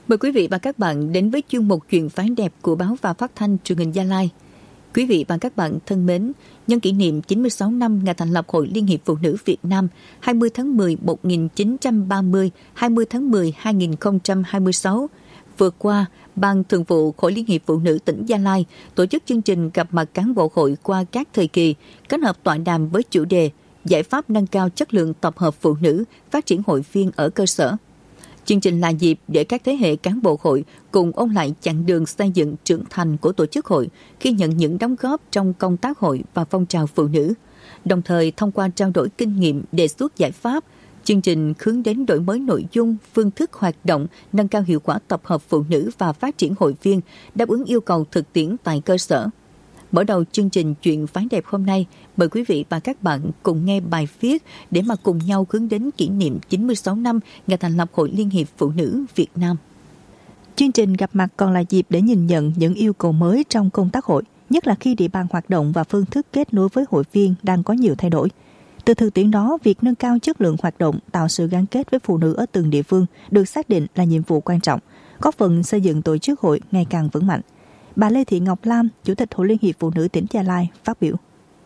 Mời quý vị và các bạn đến với chuyên mục Chuyện phái đẹp của báo và phát thanh truyền hình Gia Lai. Quý vị và các bạn thân mến, nhân kỷ niệm 96 năm ngày thành lập Hội Liên hiệp Phụ nữ Việt Nam 20 tháng 10 1930, 20 tháng 10 2026, vừa qua, Ban Thường vụ Hội Liên hiệp Phụ nữ tỉnh Gia Lai tổ chức chương trình gặp mặt cán bộ hội qua các thời kỳ, kết hợp tọa đàm với chủ đề giải pháp nâng cao chất lượng tập hợp phụ nữ, phát triển hội viên ở cơ sở. Chương trình là dịp để các thế hệ cán bộ hội cùng ôn lại chặng đường xây dựng trưởng thành của tổ chức hội khi nhận những đóng góp trong công tác hội và phong trào phụ nữ. Đồng thời thông qua trao đổi kinh nghiệm, đề xuất giải pháp, chương trình hướng đến đổi mới nội dung, phương thức hoạt động, nâng cao hiệu quả tập hợp phụ nữ và phát triển hội viên, đáp ứng yêu cầu thực tiễn tại cơ sở. Mở đầu chương trình Chuyện phái đẹp hôm nay, mời quý vị và các bạn cùng nghe bài viết để mà cùng nhau hướng đến kỷ niệm 96 năm ngày thành lập Hội Liên hiệp Phụ nữ Việt Nam. Chương trình gặp mặt còn là dịp để nhìn nhận những yêu cầu mới trong công tác hội, nhất là khi địa bàn hoạt động và phương thức kết nối với hội viên đang có nhiều thay đổi. Từ thực tiễn đó, việc nâng cao chất lượng hoạt động, tạo sự gắn kết với phụ nữ ở từng địa phương được xác định là nhiệm vụ quan trọng, góp phần xây dựng tổ chức hội ngày càng vững mạnh. Bà Lê Thị Ngọc Lam, Chủ tịch Hội Liên hiệp Phụ nữ tỉnh Gia Lai phát biểu.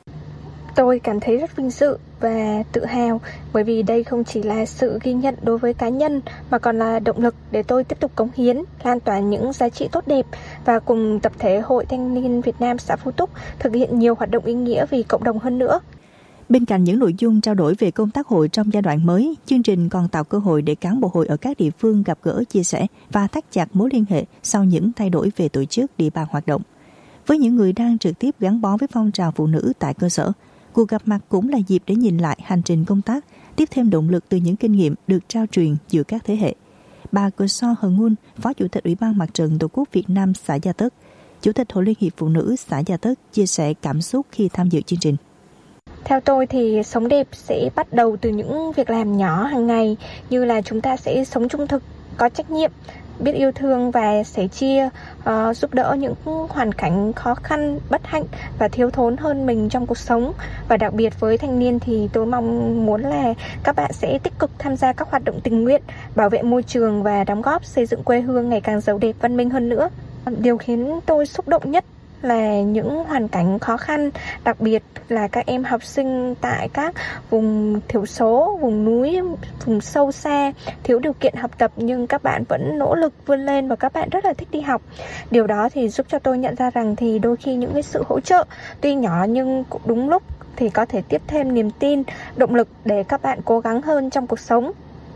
Tôi cảm thấy rất vinh dự và tự hào bởi vì đây không chỉ là sự ghi nhận đối với cá nhân mà còn là động lực để tôi tiếp tục cống hiến, lan tỏa những giá trị tốt đẹp và cùng tập thể Hội Thanh niên Việt Nam xã Phú Túc thực hiện nhiều hoạt động ý nghĩa vì cộng đồng hơn nữa. Bên cạnh những nội dung trao đổi về công tác hội trong giai đoạn mới, chương trình còn tạo cơ hội để cán bộ hội ở các địa phương gặp gỡ, chia sẻ và thắt chặt mối liên hệ sau những thay đổi về tổ chức, địa bàn hoạt động. Với những người đang trực tiếp gắn bó với phong trào phụ nữ tại cơ sở, cuộc gặp mặt cũng là dịp để nhìn lại hành trình công tác, tiếp thêm động lực từ những kinh nghiệm được trao truyền giữa các thế hệ. Bà Cơ So Hờ Ngun, Phó Chủ tịch Ủy ban Mặt trận Tổ quốc Việt Nam xã Gia Tất, Chủ tịch Hội Liên hiệp Phụ nữ xã Gia Tất chia sẻ cảm xúc khi tham dự chương trình. Theo tôi thì sống đẹp sẽ bắt đầu từ những việc làm nhỏ hàng ngày, như là chúng ta sẽ sống trung thực, có trách nhiệm, biết yêu thương và sẻ chia, giúp đỡ những hoàn cảnh khó khăn, bất hạnh và thiếu thốn hơn mình trong cuộc sống. Và đặc biệt với thanh niên thì tôi mong muốn là các bạn sẽ tích cực tham gia các hoạt động tình nguyện, bảo vệ môi trường và đóng góp xây dựng quê hương ngày càng giàu đẹp, văn minh hơn nữa. Điều khiến tôi xúc động nhất là những hoàn cảnh khó khăn, đặc biệt là các em học sinh tại các vùng thiểu số, vùng núi, vùng sâu xa, thiếu điều kiện học tập nhưng các bạn vẫn nỗ lực vươn lên và các bạn rất là thích đi học. Điều đó thì giúp cho tôi nhận ra rằng thì đôi khi những cái sự hỗ trợ tuy nhỏ nhưng cũng đúng lúc thì có thể tiếp thêm niềm tin, động lực để các bạn cố gắng hơn trong cuộc sống.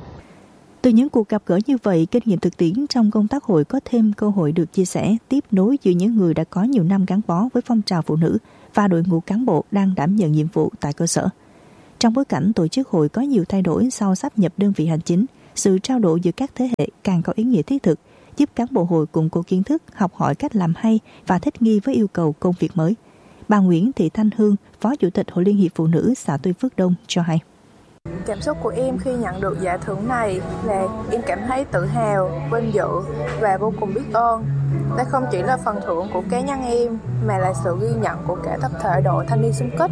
Từ những cuộc gặp gỡ như vậy, kinh nghiệm thực tiễn trong công tác hội có thêm cơ hội được chia sẻ, tiếp nối giữa những người đã có nhiều năm gắn bó với phong trào phụ nữ và đội ngũ cán bộ đang đảm nhận nhiệm vụ tại cơ sở. Trong bối cảnh tổ chức hội có nhiều thay đổi sau sáp nhập đơn vị hành chính, sự trao đổi giữa các thế hệ càng có ý nghĩa thiết thực, giúp cán bộ hội củng cố kiến thức, học hỏi cách làm hay và thích nghi với yêu cầu công việc mới. Bà Nguyễn Thị Thanh Hương, Phó Chủ tịch Hội Liên hiệp Phụ nữ xã Tuy Phước Đông cho hay. Cảm xúc của em khi nhận được giải thưởng này là em cảm thấy tự hào, vinh dự và vô cùng biết ơn. Đây không chỉ là phần thưởng của cá nhân em mà là sự ghi nhận của cả tập thể đội thanh niên xung kích.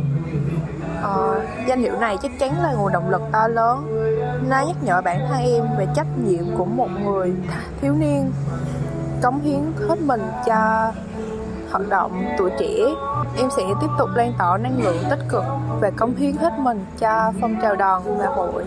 Danh hiệu này chắc chắn là nguồn động lực to lớn. Nó nhắc nhở bản thân em về trách nhiệm của một người thiếu niên cống hiến hết mình cho hoạt động tuổi trẻ. Em sẽ tiếp tục lan tỏa năng lượng tích cực và cống hiến hết mình cho phong trào đoàn và hội.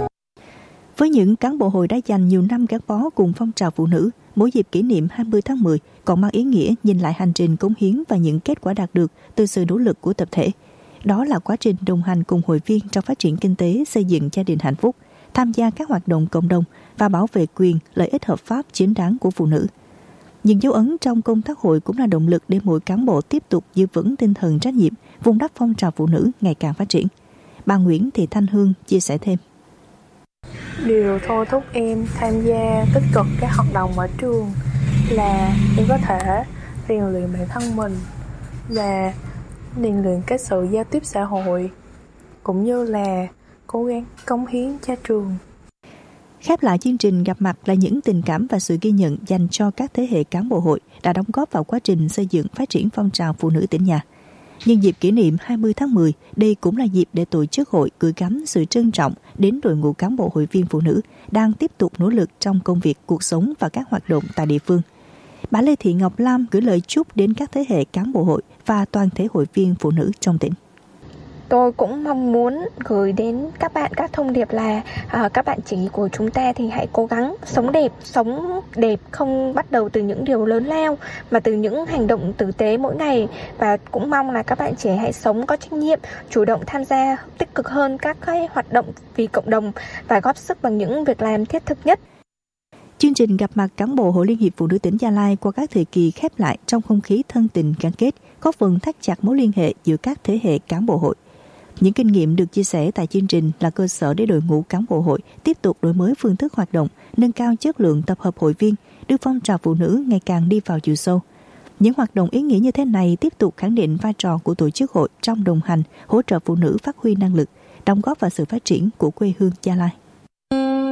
Với những cán bộ hội đã dành nhiều năm gắn bó cùng phong trào phụ nữ, mỗi dịp kỷ niệm 20 tháng 10 còn mang ý nghĩa nhìn lại hành trình cống hiến và những kết quả đạt được từ sự nỗ lực của tập thể. Đó là quá trình đồng hành cùng hội viên trong phát triển kinh tế, xây dựng gia đình hạnh phúc, tham gia các hoạt động cộng đồng và bảo vệ quyền, lợi ích hợp pháp chính đáng của phụ nữ. Những dấu ấn trong công tác hội cũng là động lực để mỗi cán bộ tiếp tục giữ vững tinh thần trách nhiệm, vun đắp phong trào phụ nữ ngày càng phát triển. Bà Nguyễn Thị Thanh Hương chia sẻ thêm. Điều thôi thúc em tham gia tích cực các hoạt động ở trường là em có thể rèn luyện bản thân mình và rèn luyện cái sự giao tiếp xã hội cũng như là cố gắng cống hiến cho trường. Khép lại chương trình gặp mặt là những tình cảm và sự ghi nhận dành cho các thế hệ cán bộ hội đã đóng góp vào quá trình xây dựng phát triển phong trào phụ nữ tỉnh nhà. Nhân dịp kỷ niệm 20 tháng 10, đây cũng là dịp để tổ chức hội gửi gắm sự trân trọng đến đội ngũ cán bộ hội viên phụ nữ đang tiếp tục nỗ lực trong công việc, cuộc sống và các hoạt động tại địa phương. Bà Lê Thị Ngọc Lam gửi lời chúc đến các thế hệ cán bộ hội và toàn thể hội viên phụ nữ trong tỉnh. Tôi cũng mong muốn gửi đến các bạn các thông điệp là các bạn chị của chúng ta thì hãy cố gắng sống đẹp không bắt đầu từ những điều lớn lao mà từ những hành động tử tế mỗi ngày, và cũng mong là các bạn trẻ hãy sống có trách nhiệm, chủ động tham gia tích cực hơn các cái hoạt động vì cộng đồng và góp sức bằng những việc làm thiết thực nhất. Chương trình gặp mặt cán bộ Hội Liên hiệp Phụ nữ tỉnh Gia Lai qua các thời kỳ khép lại trong không khí thân tình gắn kết, góp phần thắt chặt mối liên hệ giữa các thế hệ cán bộ hội. Những kinh nghiệm được chia sẻ tại chương trình là cơ sở để đội ngũ cán bộ hội tiếp tục đổi mới phương thức hoạt động, nâng cao chất lượng tập hợp hội viên, đưa phong trào phụ nữ ngày càng đi vào chiều sâu. Những hoạt động ý nghĩa như thế này tiếp tục khẳng định vai trò của tổ chức hội trong đồng hành, hỗ trợ phụ nữ phát huy năng lực, đóng góp vào sự phát triển của quê hương Gia Lai.